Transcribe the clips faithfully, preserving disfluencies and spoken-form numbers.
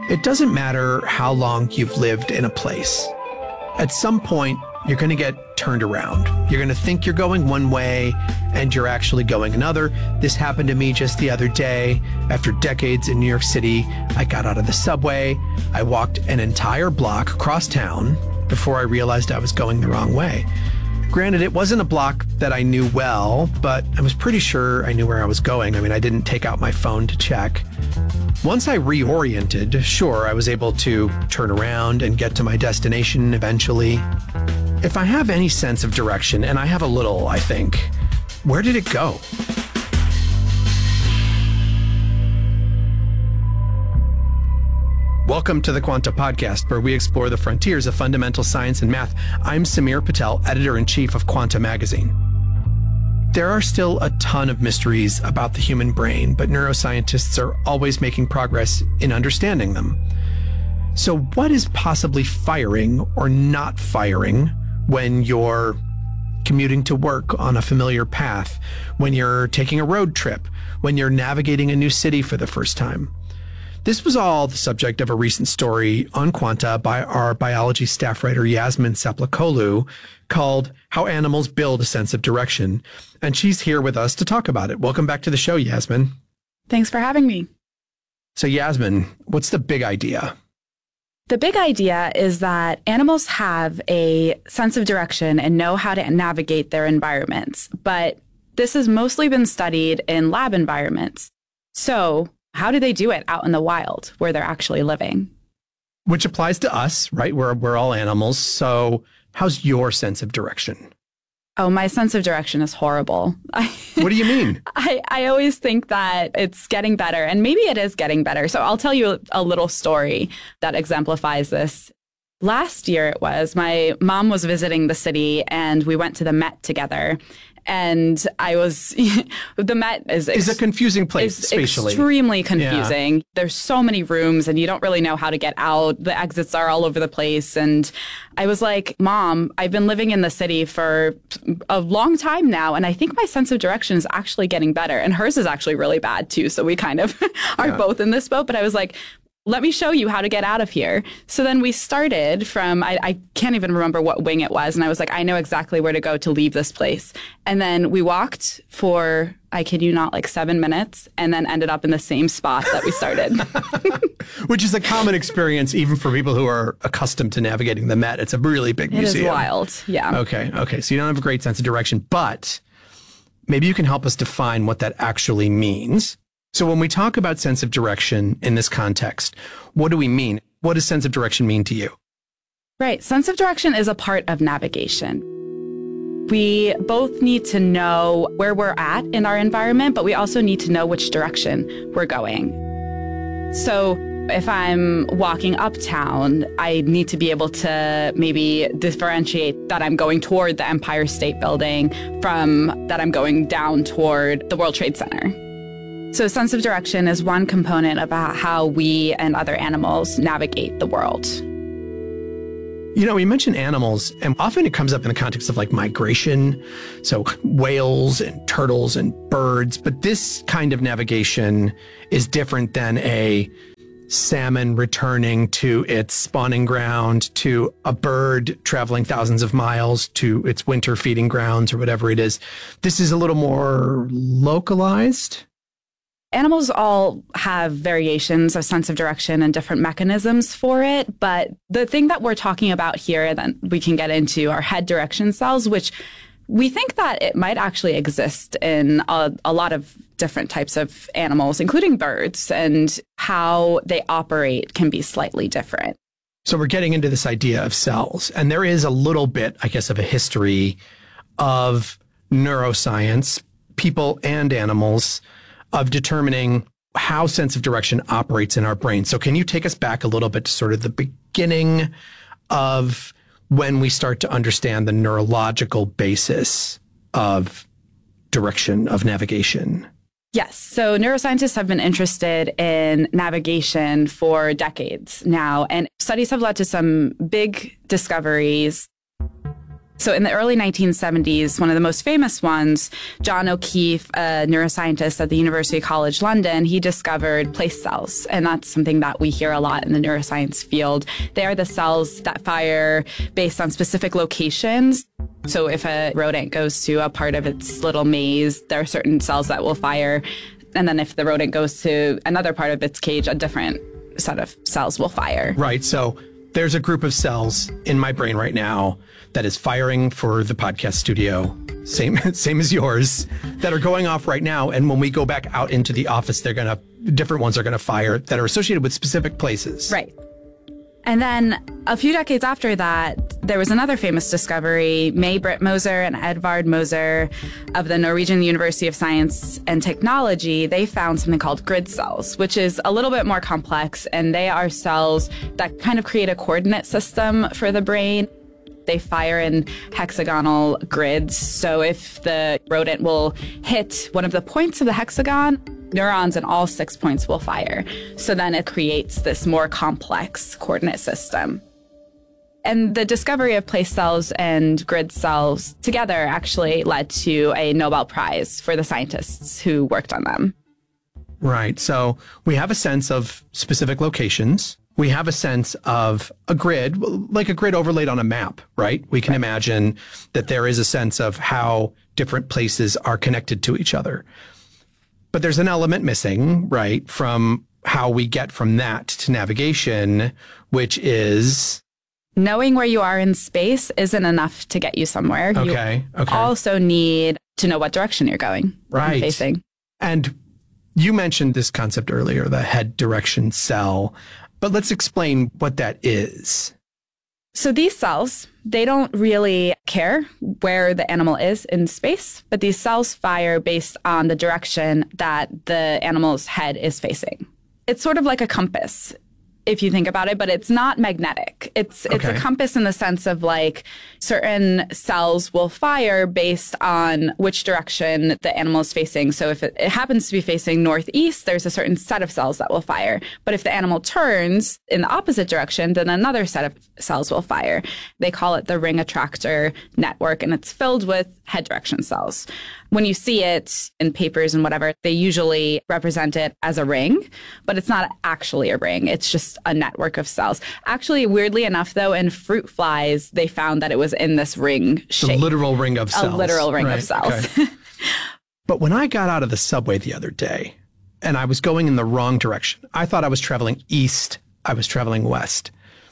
It doesn't matter how long you've lived in a place. At some point, you're going to get turned around. You're going to think you're going one way and you're actually going another. This happened to me just the other day. After decades in New York City, I got out of the subway. I walked an entire block across town before I realized I was going the wrong way. Granted, it wasn't a block that I knew well, but I was pretty sure I knew where I was going. I mean, I didn't take out my phone to check. Once I reoriented, sure, I was able to turn around and get to my destination eventually. If I have any sense of direction, and I have a little, I think, where did it go? Welcome to the Quanta Podcast, where we explore the frontiers of fundamental science and math. I'm Samir Patel, editor-in-chief of Quanta Magazine. There are still a ton of mysteries about the human brain, but neuroscientists are always making progress in understanding them. So what is possibly firing or not firing when you're commuting to work on a familiar path, when you're taking a road trip, when you're navigating a new city for the first time? This was all the subject of a recent story on Quanta by our biology staff writer Yasmin Saplikolu called How Animals Build a Sense of Direction. And she's here with us to talk about it. Welcome back to the show, Yasmin. Thanks for having me. So Yasmin, what's the big idea? The big idea is that animals have a sense of direction and know how to navigate their environments. But this has mostly been studied in lab environments. So how do they do it out in the wild where they're actually living? Which applies to us, right? We're, we're all animals. So how's your sense of direction? Oh, my sense of direction is horrible. What do you mean? I, I always think that it's getting better, and maybe it is getting better. So I'll tell you a little story that exemplifies this. Last year it was, my mom was visiting the city and we went to the Met together. And I was, the Met is... Ex- is a confusing place is spatially. Extremely confusing. Yeah. There's so many rooms and you don't really know how to get out. The exits are all over the place. And I was like, Mom, I've been living in the city for a long time now. And I think my sense of direction is actually getting better. And hers is actually really bad too. So we kind of are yeah. both in this boat. But I was like, let me show you how to get out of here. So then we started from, I, I can't even remember what wing it was. And I was like, I know exactly where to go to leave this place. And then we walked for, I kid you not, like seven minutes and then ended up in the same spot that we started. Which is a common experience even for people who are accustomed to navigating the Met. It's a really big it museum. It is wild, yeah. Okay, okay. So you don't have a great sense of direction, but maybe you can help us define what that actually means. So when we talk about sense of direction in this context, what do we mean? What does sense of direction mean to you? Right. Sense of direction is a part of navigation. We both need to know where we're at in our environment, but we also need to know which direction we're going. So if I'm walking uptown, I need to be able to maybe differentiate that I'm going toward the Empire State Building from that I'm going down toward the World Trade Center. So sense of direction is one component about how we and other animals navigate the world. You know, we mentioned animals, and often it comes up in the context of like migration. So whales and turtles and birds. But this kind of navigation is different than a salmon returning to its spawning ground, to a bird traveling thousands of miles to its winter feeding grounds or whatever it is. This is a little more localized. Animals all have variations of sense of direction and different mechanisms for it. But the thing that we're talking about here that we can get into are head direction cells, which we think that it might actually exist in a, a lot of different types of animals, including birds, and how they operate can be slightly different. So we're getting into this idea of cells, and there is a little bit, I guess, of a history of neuroscience, people and animals, of determining how sense of direction operates in our brain. So can you take us back a little bit to sort of the beginning of when we start to understand the neurological basis of direction, of navigation? Yes. So neuroscientists have been interested in navigation for decades now, and studies have led to some big discoveries. So in the early nineteen seventies, one of the most famous ones, John O'Keefe, a neuroscientist at the University College London, he discovered place cells. And that's something that we hear a lot in the neuroscience field. They are the cells that fire based on specific locations. So if a rodent goes to a part of its little maze, there are certain cells that will fire. And then if the rodent goes to another part of its cage, a different set of cells will fire. Right. So there's a group of cells in my brain right now that is firing for the podcast studio, same same as yours, that are going off right now. And when we go back out into the office, they're going to, different ones are going to fire that are associated with specific places. Right. And then a few decades after that, there was another famous discovery. May-Britt Moser and Edvard Moser of the Norwegian University of Science and Technology, they found something called grid cells, which is a little bit more complex. And they are cells that kind of create a coordinate system for the brain. They fire in hexagonal grids. So if the rodent will hit one of the points of the hexagon, neurons in all six points will fire. So then it creates this more complex coordinate system. And the discovery of place cells and grid cells together actually led to a Nobel Prize for the scientists who worked on them. Right. So we have a sense of specific locations. We have a sense of a grid, like a grid overlaid on a map, right? We can right. imagine that there is a sense of how different places are connected to each other. But there's an element missing, right, from how we get from that to navigation, which is... knowing where you are in space isn't enough to get you somewhere. Okay, you okay. also need to know what direction you're going, right. and facing. And you mentioned this concept earlier, the head direction cell. But let's explain what that is. So these cells, they don't really care where the animal is in space, but these cells fire based on the direction that the animal's head is facing. It's sort of like a compass, if you think about it, but it's not magnetic. It's it's okay. a compass in the sense of like certain cells will fire based on which direction the animal is facing. So if it, it happens to be facing northeast, there's a certain set of cells that will fire. But if the animal turns in the opposite direction, then another set of cells will fire. They call it the ring attractor network, and it's filled with head direction cells. When you see it in papers and whatever, they usually represent it as a ring, but it's not actually a ring. It's just a network of cells. Actually, weirdly enough, though, in fruit flies, they found that it was in this ring shape. A literal ring of cells. A literal ring right. of cells. Okay. But when I got out of the subway the other day and I was going in the wrong direction, I thought I was traveling east. I was traveling west.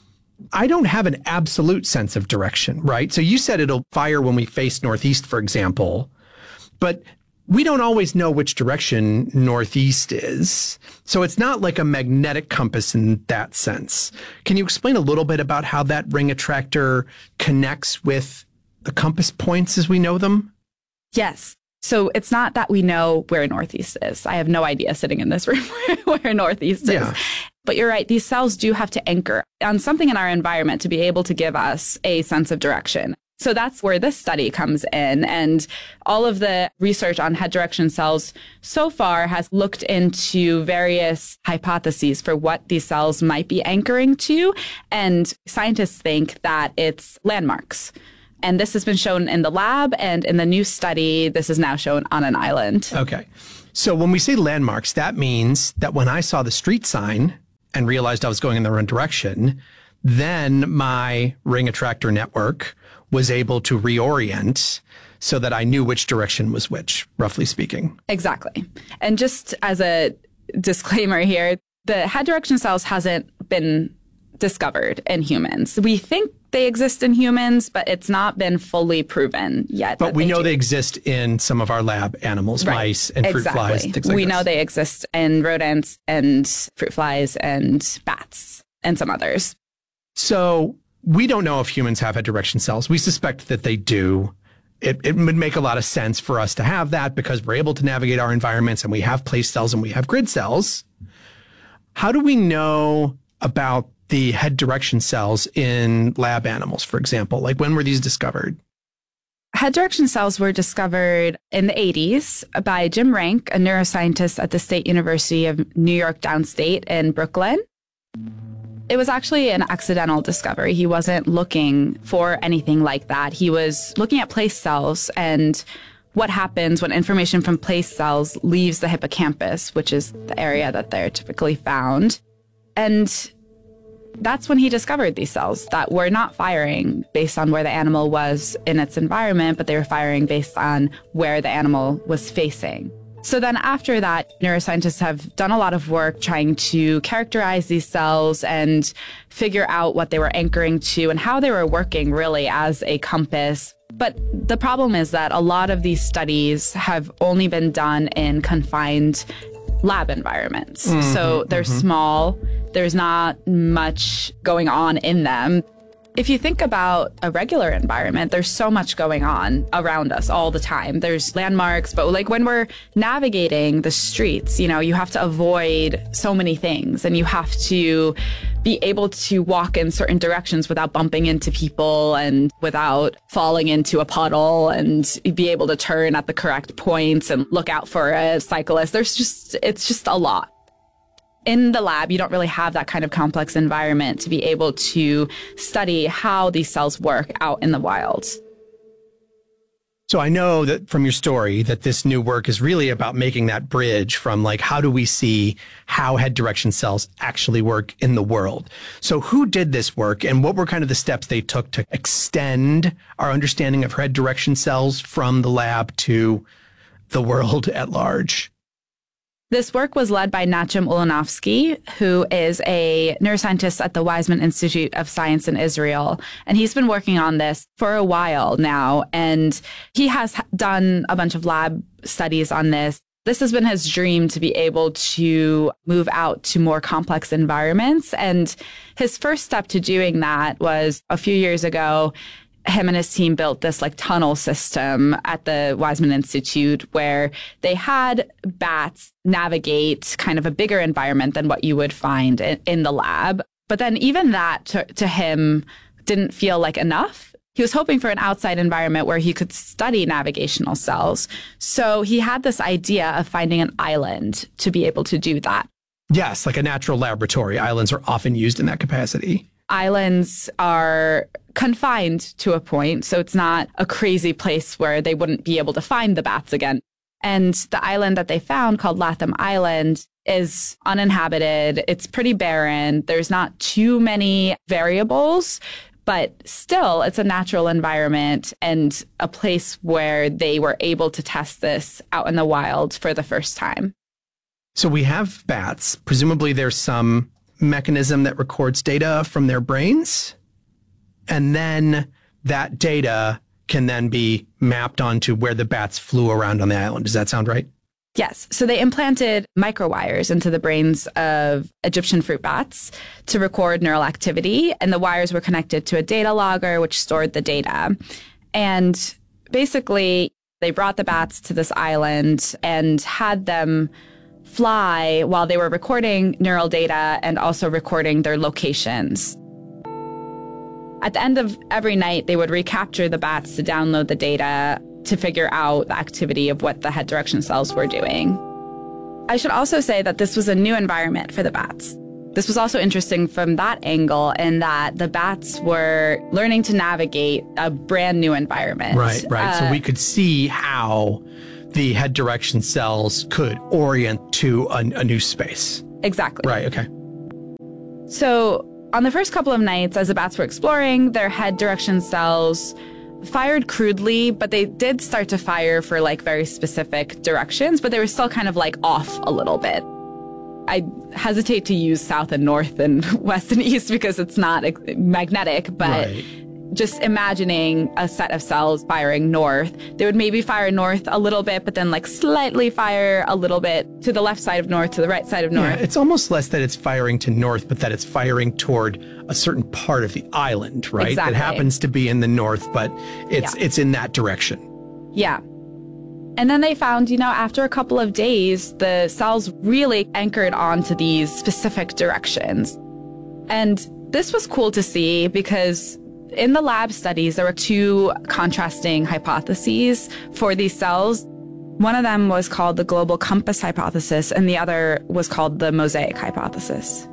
I don't have an absolute sense of direction, right? So you said it'll fire when we face northeast, for example. But we don't always know which direction northeast is. So it's not like a magnetic compass in that sense. Can you explain a little bit about how that ring attractor connects with the compass points as we know them? Yes. So it's not that we know where northeast is. I have no idea sitting in this room where, where northeast is. Yeah. But you're right. These cells do have to anchor on something in our environment to be able to give us a sense of direction. So that's where this study comes in. And all of the research on head direction cells so far has looked into various hypotheses for what these cells might be anchoring to. And scientists think that it's landmarks. And this has been shown in the lab, and in the new study, this is now shown on an island. Okay. So when we say landmarks, that means that when I saw the street sign and realized I was going in the wrong direction, then my ring attractor network was able to reorient so that I knew which direction was which, roughly speaking. Exactly. And just as a disclaimer here, the head direction cells hasn't been discovered in humans. We think they exist in humans, but it's not been fully proven yet. But we they know do. they exist in some of our lab animals, right. mice and fruit exactly. flies, things like we this. know they exist in rodents and fruit flies and bats and some others. So we don't know if humans have head direction cells. We suspect that they do. It, it would make a lot of sense for us to have that because we're able to navigate our environments and we have place cells and we have grid cells. How do we know about the head direction cells in lab animals, for example? Like, when were these discovered? Head direction cells were discovered in the eighties by Jim Rank, a neuroscientist at the State University of New York Downstate in Brooklyn. It was actually an accidental discovery. He wasn't looking for anything like that. He was looking at place cells and what happens when information from place cells leaves the hippocampus, which is the area that they're typically found. And that's when he discovered these cells that were not firing based on where the animal was in its environment, but they were firing based on where the animal was facing. So then after that, neuroscientists have done a lot of work trying to characterize these cells and figure out what they were anchoring to and how they were working really as a compass. But the problem is that a lot of these studies have only been done in confined lab environments. Mm-hmm, so they're mm-hmm. small. There's not much going on in them. If you think about a regular environment, there's so much going on around us all the time. There's landmarks, but like when we're navigating the streets, you know, you have to avoid so many things and you have to be able to walk in certain directions without bumping into people and without falling into a puddle and be able to turn at the correct points and look out for a cyclist. There's just, it's just a lot. In the lab, you don't really have that kind of complex environment to be able to study how these cells work out in the wild. So I know that from your story that this new work is really about making that bridge from like, how do we see how head direction cells actually work in the world? So who did this work and what were kind of the steps they took to extend our understanding of head direction cells from the lab to the world at large? This work was led by Nachum Ulanovsky, who is a neuroscientist at the Weizmann Institute of Science in Israel. And he's been working on this for a while now. And he has done a bunch of lab studies on this. This has been his dream to be able to move out to more complex environments. And his first step to doing that was a few years ago. Him and his team built this like tunnel system at the Weizmann Institute where they had bats navigate kind of a bigger environment than what you would find in, in the lab. But then even that to, to him didn't feel like enough. He was hoping for an outside environment where he could study navigational cells. So he had this idea of finding an island to be able to do that. Yes, like a natural laboratory. Islands are often used in that capacity. Islands are confined to a point, so it's not a crazy place where they wouldn't be able to find the bats again. And the island that they found, called Latham Island, is uninhabited. It's pretty barren. There's not too many variables, but still, it's a natural environment and a place where they were able to test this out in the wild for the first time. So we have bats. Presumably there's some mechanism that records data from their brains, and then that data can then be mapped onto where the bats flew around on the island. Does that sound right? Yes. So they implanted microwires into the brains of Egyptian fruit bats to record neural activity, and the wires were connected to a data logger, which stored the data. And basically, they brought the bats to this island and had them fly while they were recording neural data and also recording their locations. At the end of every night, they would recapture the bats to download the data to figure out the activity of what the head direction cells were doing. I should also say that this was a new environment for the bats. This was also interesting from that angle in that the bats were learning to navigate a brand new environment. Right, right. Uh, so we could see how the head direction cells could orient to a, a new space. Exactly. Right, okay. So on the first couple of nights, as the bats were exploring, their head direction cells fired crudely, but they did start to fire for like very specific directions, but they were still kind of like off a little bit. I hesitate to use south and north and west and east because it's not magnetic, but right. Just imagining a set of cells firing north, they would maybe fire north a little bit, but then like slightly fire a little bit to the left side of north, to the right side of north. Yeah, it's almost less that it's firing to north, but that it's firing toward a certain part of the island, right? Exactly. That happens to be in the north, but it's yeah. it's in that direction. Yeah. And then they found, you know, after a couple of days, the cells really anchored onto these specific directions. And this was cool to see because in the lab studies, there were two contrasting hypotheses for these cells. One of them was called the global compass hypothesis, and the other was called the mosaic hypothesis.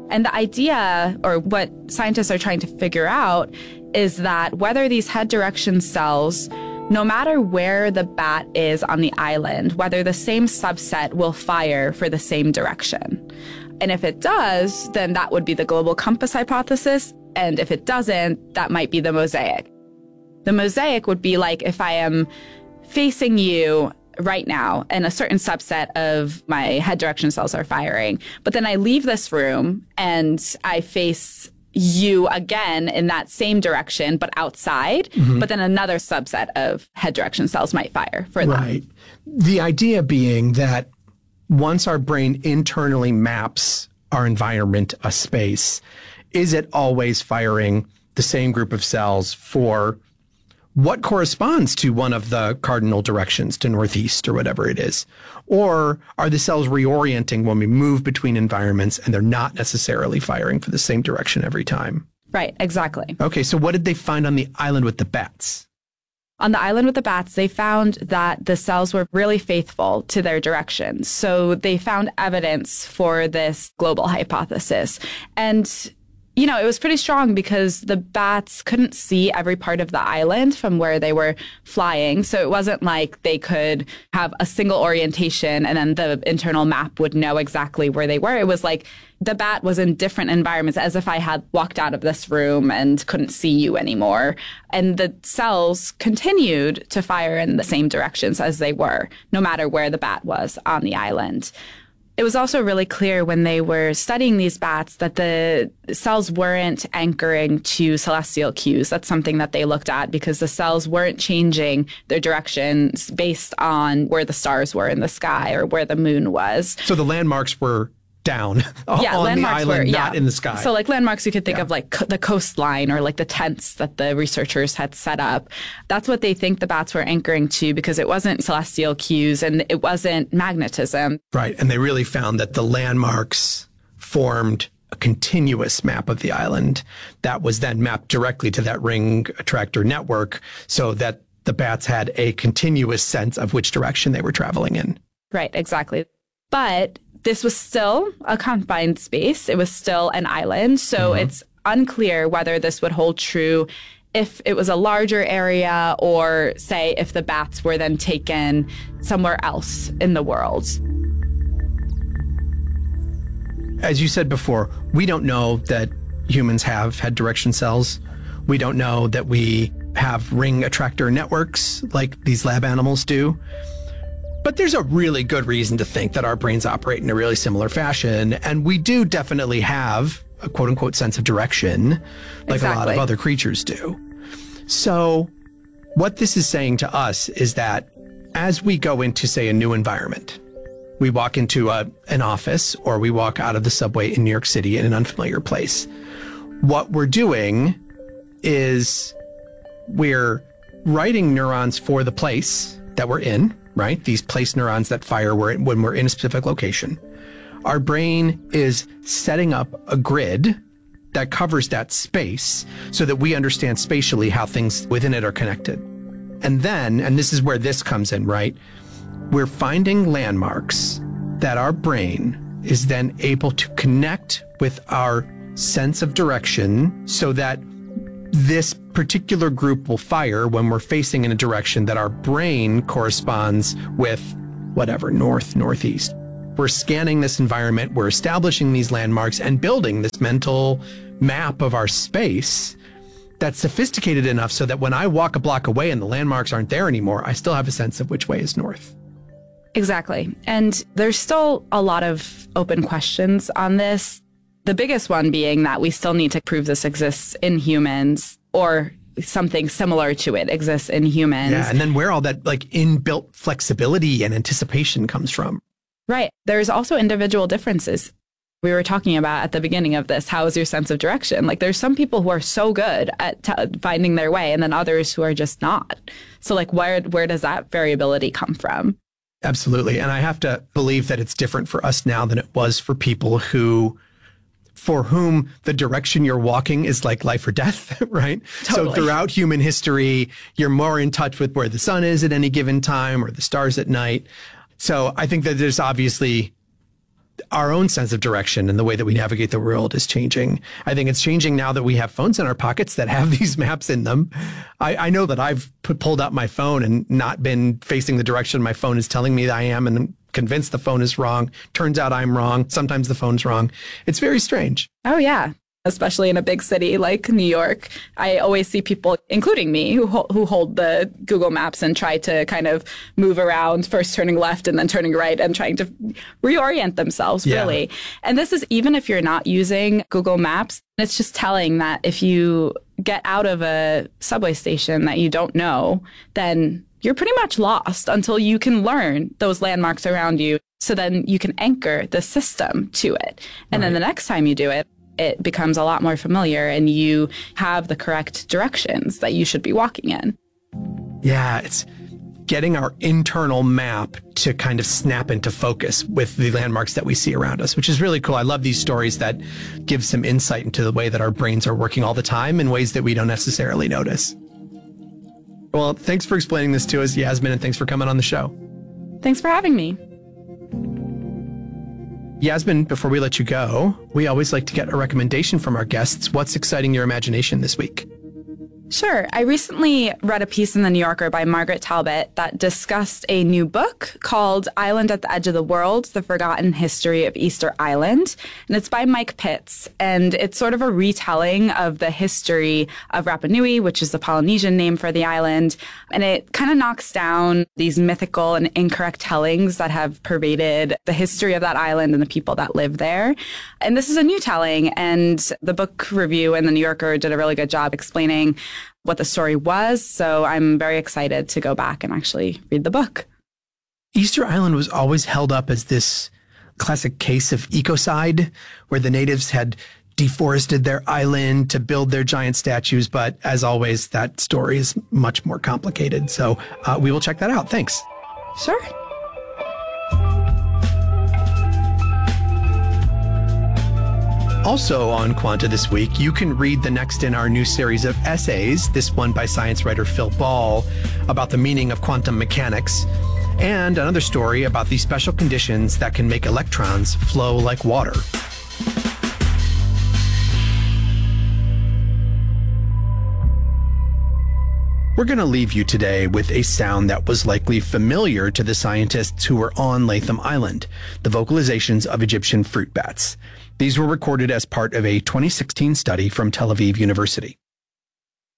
And the idea, or what scientists are trying to figure out, is that whether these head direction cells, no matter where the bat is on the island, whether the same subset will fire for the same direction. And if it does, then that would be the global compass hypothesis. And if it doesn't, that might be the mosaic. The mosaic would be like if I am facing you right now and a certain subset of my head direction cells are firing, but then I leave this room and I face you again in that same direction, but outside, mm-hmm. but then another subset of head direction cells might fire for that. Right. The idea being that once our brain internally maps our environment, a space, is it always firing the same group of cells for what corresponds to one of the cardinal directions, to northeast or whatever it is? Or are the cells reorienting when we move between environments and they're not necessarily firing for the same direction every time? Right, exactly. Okay, so what did they find on the island with the bats? On the island with the bats, they found that the cells were really faithful to their directions. So they found evidence for this global hypothesis. And you know, it was pretty strong because the bats couldn't see every part of the island from where they were flying. So it wasn't like they could have a single orientation and then the internal map would know exactly where they were. It was like the bat was in different environments, as if I had walked out of this room and couldn't see you anymore. And the cells continued to fire in the same directions as they were, no matter where the bat was on the island. It was also really clear when they were studying these bats that the cells weren't anchoring to celestial cues. That's something that they looked at because the cells weren't changing their directions based on where the stars were in the sky or where the moon was. So the landmarks were down yeah, on landmarks the island, were, yeah. not in the sky. So like landmarks, you could think yeah. of like co- the coastline or like the tents that the researchers had set up. That's what they think the bats were anchoring to because it wasn't celestial cues and it wasn't magnetism. Right. And they really found that the landmarks formed a continuous map of the island that was then mapped directly to that ring attractor network so that the bats had a continuous sense of which direction they were traveling in. Right, exactly. But this was still a confined space. It was still an island. So mm-hmm. it's unclear whether this would hold true if it was a larger area or, say, if the bats were then taken somewhere else in the world. As you said before, we don't know that humans have head direction cells. We don't know that we have ring attractor networks like these lab animals do. But there's a really good reason to think that our brains operate in a really similar fashion. And we do definitely have a quote unquote sense of direction, like exactly. a lot of other creatures do. So what this is saying to us is that as we go into, say, a new environment, we walk into a, an office or we walk out of the subway in New York City in an unfamiliar place, what we're doing is we're writing neurons for the place that we're in, right? These place neurons that fire when we're in a specific location. Our brain is setting up a grid that covers that space so that we understand spatially how things within it are connected. And then, and this is where this comes in, right? We're finding landmarks that our brain is then able to connect with our sense of direction so that this particular group will fire when we're facing in a direction that our brain corresponds with whatever, north, northeast. We're scanning this environment, we're establishing these landmarks and building this mental map of our space that's sophisticated enough so that when I walk a block away and the landmarks aren't there anymore, I still have a sense of which way is north. Exactly. And there's still a lot of open questions on this. The biggest one being that we still need to prove this exists in humans or something similar to it exists in humans. Yeah, and then where all that like inbuilt flexibility and anticipation comes from. Right. There's also individual differences. We were talking about at the beginning of this, how is your sense of direction? Like there's some people who are so good at t- finding their way and then others who are just not. So like where where does that variability come from? Absolutely. And I have to believe that it's different for us now than it was for people who for whom the direction you're walking is like life or death, right? Totally. So throughout human history, you're more in touch with where the sun is at any given time or the stars at night. So I think that there's obviously our own sense of direction and the way that we navigate the world is changing. I think it's changing now that we have phones in our pockets that have these maps in them. I, I know that I've put, pulled out my phone and not been facing the direction my phone is telling me that I am, and I'm convinced the phone is wrong. Turns out I'm wrong. Sometimes the phone's wrong. It's very strange. Oh, yeah. Especially in a big city like New York. I always see people, including me, who ho- who hold the Google Maps and try to kind of move around, first turning left and then turning right and trying to reorient themselves, yeah. really. And this is even if you're not using Google Maps. It's just telling that if you get out of a subway station that you don't know, then you're pretty much lost until you can learn those landmarks around you. So then you can anchor the system to it. And right. then the next time you do it, it becomes a lot more familiar and you have the correct directions that you should be walking in. Yeah, it's getting our internal map to kind of snap into focus with the landmarks that we see around us, which is really cool. I love these stories that give some insight into the way that our brains are working all the time in ways that we don't necessarily notice. Well, thanks for explaining this to us, Yasmin, and thanks for coming on the show. Thanks for having me. Yasmin, before we let you go, we always like to get a recommendation from our guests. What's exciting your imagination this week? Sure. I recently read a piece in The New Yorker by Margaret Talbot that discussed a new book called Island at the Edge of the World, The Forgotten History of Easter Island. And it's by Mike Pitts. And it's sort of a retelling of the history of Rapa Nui, which is the Polynesian name for the island. And it kind of knocks down these mythical and incorrect tellings that have pervaded the history of that island and the people that live there. And this is a new telling. And the book review in The New Yorker did a really good job explaining what the story was. So I'm very excited to go back and actually read the book. Easter Island was always held up as this classic case of ecocide, where the natives had deforested their island to build their giant statues. But as always, that story is much more complicated. So uh, we will check that out. Thanks. Sure. Also on Quanta this week, you can read the next in our new series of essays, this one by science writer Phil Ball, about the meaning of quantum mechanics, and another story about the special conditions that can make electrons flow like water. We're going to leave you today with a sound that was likely familiar to the scientists who were on Latham Island, the vocalizations of Egyptian fruit bats. These were recorded as part of a twenty sixteen study from Tel Aviv University.